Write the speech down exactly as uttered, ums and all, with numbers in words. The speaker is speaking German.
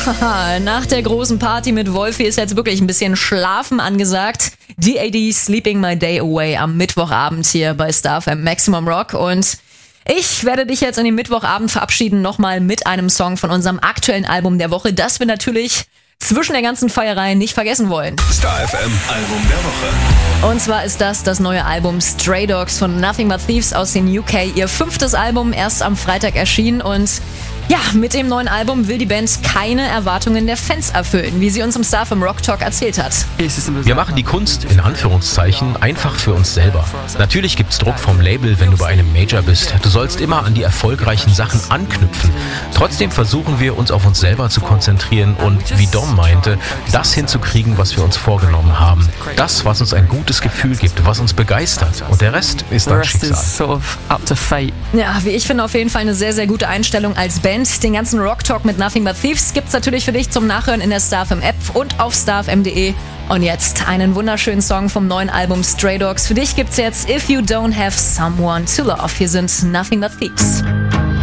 Haha, nach der großen Party mit Wolfi ist jetzt wirklich ein bisschen Schlafen angesagt. D A D Sleeping My Day Away am Mittwochabend hier bei Star F M Maximum Rock. Und ich werde dich jetzt in den Mittwochabend verabschieden, nochmal mit einem Song von unserem aktuellen Album der Woche, das wir natürlich zwischen der ganzen Feierei nicht vergessen wollen. Star F M Album der Woche. Und zwar ist das das neue Album Stray Dogs von Nothing But Thieves aus den U K. Ihr fünftes Album, erst am Freitag erschienen, und ja, mit dem neuen Album will die Band keine Erwartungen der Fans erfüllen, wie sie uns im Star F M Rock Talk erzählt hat. Wir machen die Kunst, in Anführungszeichen, einfach für uns selber. Natürlich gibt's Druck vom Label, wenn du bei einem Major bist. Du sollst immer an die erfolgreichen Sachen anknüpfen. Trotzdem versuchen wir, uns auf uns selber zu konzentrieren und, wie Dom meinte, das hinzukriegen, was wir uns vorgenommen haben. Das, was uns ein gutes Gefühl gibt, was uns begeistert. Und der Rest ist dann Schicksal. Ja, wie ich finde, auf jeden Fall eine sehr, sehr gute Einstellung als Band. Den ganzen Rock Talk mit Nothing But Thieves gibt's natürlich für dich zum Nachhören in der Star F M App und auf star f m punkt d e. Und jetzt einen wunderschönen Song vom neuen Album Stray Dogs. Für dich gibt's jetzt If You Don't Have Someone to Love. Hier sind Nothing But Thieves.